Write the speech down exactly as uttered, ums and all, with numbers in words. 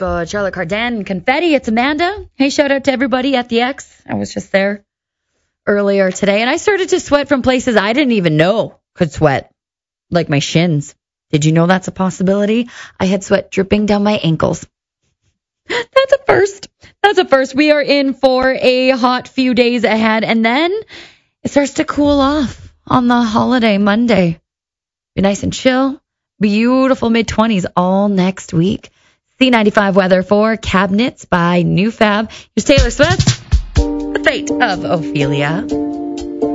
God. Charlotte Cardin, Confetti. It's Amanda. Hey, shout out to everybody at the X. I was just there earlier today, and I started to sweat from places I didn't even know could sweat, like my shins. Did you know that's a possibility? I had sweat dripping down my ankles. That's a first. That's a first. We are in for a hot few days ahead, and then it starts to cool off on the holiday Monday. Be nice and chill. Beautiful mid-twenties all next week. C ninety-five weather for Cabinets by New Fab. Here's Taylor Swift, The Fate of Ophelia.